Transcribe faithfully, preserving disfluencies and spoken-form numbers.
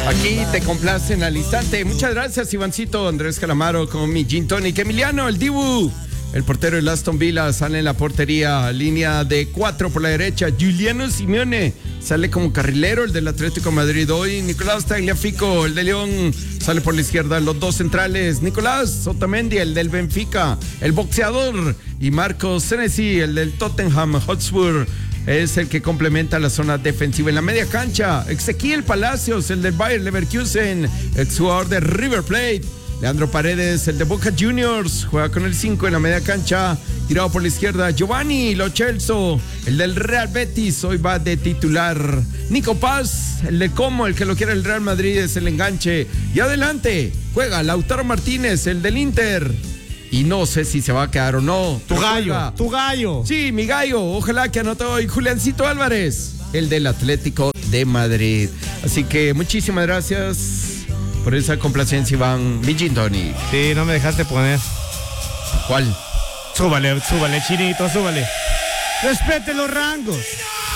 Aquí te complacen al instante. Muchas gracias, Ivancito, Andrés Calamaro con mi Gin Tonic. Emiliano, el Dibu, el portero del Aston Villa, sale en la portería. Línea de cuatro por la derecha. Giuliano Simeone sale como carrilero, el del Atlético de Madrid hoy. Nicolás Tagliafico, el de León, sale por la izquierda. Los dos centrales, Nicolás Otamendi, el del Benfica, el boxeador, y Marcos Senesi, el del Tottenham Hotspur, es el que complementa la zona defensiva. En la media cancha, Ezequiel Palacios, el del Bayer Leverkusen, exjugador de River Plate. Leandro Paredes, el de Boca Juniors, juega con el cinco en la media cancha, tirado por la izquierda. Giovanni Lo Celso, el del Real Betis, hoy va de titular. Nico Paz, el de Como, el que lo quiere el Real Madrid, es el enganche. Y adelante juega Lautaro Martínez, el del Inter, y no sé si se va a quedar o no. Tu gallo, juega. tu gallo. Sí, mi gallo, ojalá que anotó hoy. Juliancito Álvarez, el del Atlético de Madrid. Así que muchísimas gracias por esa complacencia, Iván. Mi Gin Tonic. Sí, no me dejaste poner. ¿Cuál? Súbale, súbale, chinito, súbale. Respete los rangos.